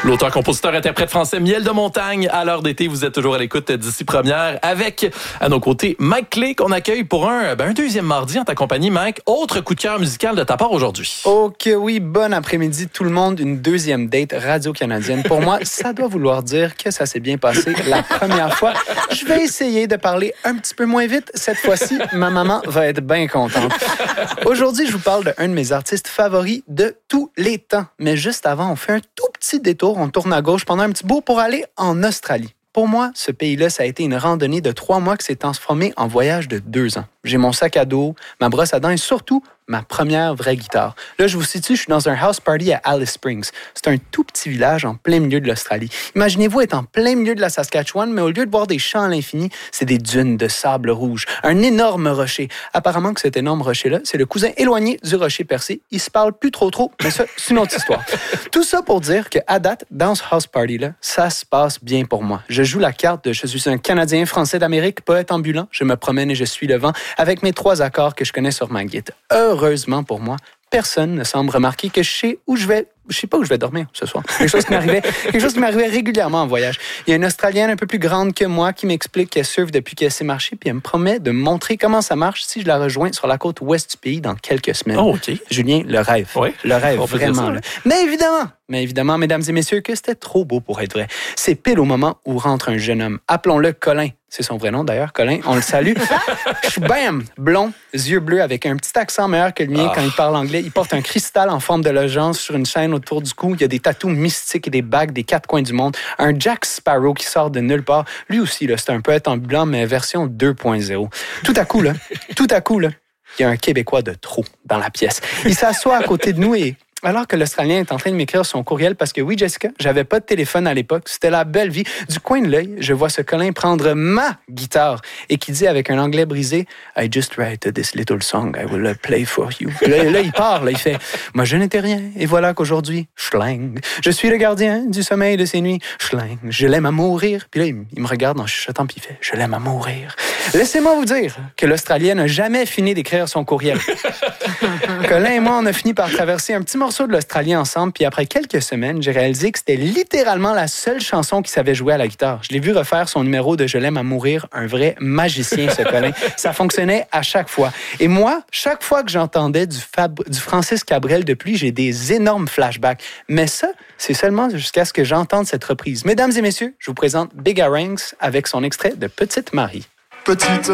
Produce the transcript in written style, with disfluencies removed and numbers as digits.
L'auteur, compositeur, interprète français Miel de Montagne. À l'heure d'été, vous êtes toujours à l'écoute d'ici première avec, à nos côtés, Mike Clé, qu'on accueille pour un deuxième mardi en ta compagnie, Mike. Autre coup de cœur musical de ta part aujourd'hui. Ok, oui, bon après-midi tout le monde. Une deuxième date radio-canadienne. Pour moi, ça doit vouloir dire que ça s'est bien passé la première fois. Je vais essayer de parler un petit peu moins vite. Cette fois-ci, ma maman va être bien contente. Aujourd'hui, je vous parle d'un de mes artistes favoris de tous les temps. Mais juste avant, on fait un tout petit détour. On tourne à gauche pendant un petit bout pour aller en Australie. Pour moi, ce pays-là, ça a été une randonnée de 3 mois qui s'est transformée en voyage de 2 ans. J'ai mon sac à dos, ma brosse à dents et surtout ma première vraie guitare. Là, je vous situe, je suis dans un house party à Alice Springs. C'est un tout petit village en plein milieu de l'Australie. Imaginez-vous être en plein milieu de la Saskatchewan, mais au lieu de voir des champs à l'infini, c'est des dunes de sable rouge. Un énorme rocher. Apparemment que cet énorme rocher-là, c'est le cousin éloigné du rocher percé. Ils se parlent plus trop, mais ça, c'est une autre histoire. Tout ça pour dire qu'à date, dans ce house party-là, ça se passe bien pour moi. Je joue la carte de je suis un Canadien français d'Amérique, poète ambulant. Je me promène et je suis le vent avec mes 3 accords que je connais sur ma guitare. Heureusement pour moi, personne ne semble remarquer que je sais pas où je vais dormir ce soir. Quelque chose qui m'arrivait régulièrement en voyage. Il y a une Australienne un peu plus grande que moi qui m'explique qu'elle surfe depuis qu'elle sait marcher, puis elle me promet de me montrer comment ça marche si je la rejoins sur la côte ouest du pays dans quelques semaines. Oh, OK. Julien, le rêve. Oui, le rêve, on peut vraiment. dire ça, Là. Mais évidemment, mesdames et messieurs, que c'était trop beau pour être vrai. C'est pile au moment où rentre un jeune homme. Appelons-le Colin. C'est son vrai nom d'ailleurs, Colin. On le salue. Je suis blond, yeux bleus, avec un petit accent meilleur que le mien quand il parle anglais. Il porte un cristal en forme de logence sur une chaîne autour du cou. Il y a des tatous mystiques et des bagues des 4 coins du monde. Un Jack Sparrow qui sort de nulle part. Lui aussi, là, c'est un poète ambulant, mais version 2.0. Tout à coup, là, il y a un Québécois de trop dans la pièce. Il s'assoit à côté de nous et... Alors que l'Australien est en train de m'écrire son courriel, parce que oui, Jessica, j'avais pas de téléphone à l'époque, c'était la belle vie. Du coin de l'œil, je vois ce Colin prendre ma guitare et qui dit avec un anglais brisé « I just write this little song, I will play for you ». Là, il parle, il fait « Moi, je n'étais rien, et voilà qu'aujourd'hui, schling, je suis le gardien du sommeil de ces nuits, schling, je l'aime à mourir ». Puis là, il me regarde en chuchotant, puis il fait « Je l'aime à mourir ». Laissez-moi vous dire que l'Australien n'a jamais fini d'écrire son courriel. Colin et moi, on a fini par traverser un petit morceau de l'Australie ensemble, puis après quelques semaines, j'ai réalisé que c'était littéralement la seule chanson qu'il savait jouer à la guitare. Je l'ai vu refaire son numéro de « Je l'aime à mourir », un vrai magicien, ce Colin. Ça fonctionnait à chaque fois. Et moi, chaque fois que j'entendais du Francis Cabrel depuis, j'ai des énormes flashbacks. Mais ça, c'est seulement jusqu'à ce que j'entende cette reprise. Mesdames et messieurs, je vous présente Big Aranx avec son extrait de « Petite Marie ». Petite